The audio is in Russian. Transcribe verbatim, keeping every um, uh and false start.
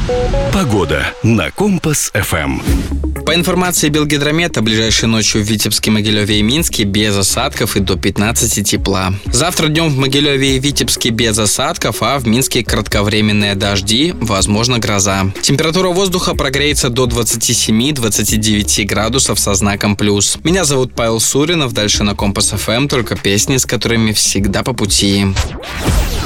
Погода на Компас-эф эм. По информации Белгидромета, ближайшей ночью в Витебске, Могилеве и Минске без осадков и до пятнадцати тепла. Завтра днем в Могилеве и Витебске без осадков, а в Минске кратковременные дожди, возможно гроза. Температура воздуха прогреется до двадцати семи — двадцати девяти градусов со знаком плюс. Меня зовут Павел Суринов, дальше на Компас-эф эм только песни, с которыми всегда по пути.